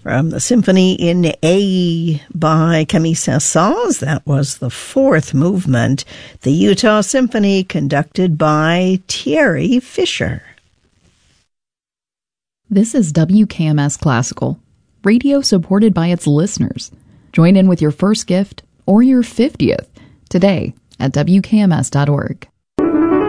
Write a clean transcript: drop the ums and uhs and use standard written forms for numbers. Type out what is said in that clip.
From the Symphony in A by Camille Saint-Saëns, that was the fourth movement, the Utah Symphony, conducted by Thierry Fisher. This is WKMS Classical, radio supported by its listeners. Join in with your first gift or your 50th today at WKMS.org.